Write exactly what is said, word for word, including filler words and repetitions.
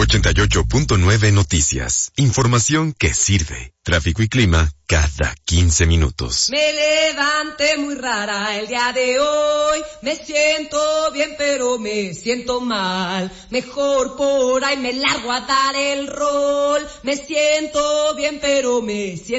ochenta y ocho punto nueve Noticias. Información que sirve. Tráfico y clima cada quince minutos. Me levanté muy rara el día de hoy. Me siento bien pero me siento mal. Mejor por ahí me largo a dar el rol. Me siento bien pero me siento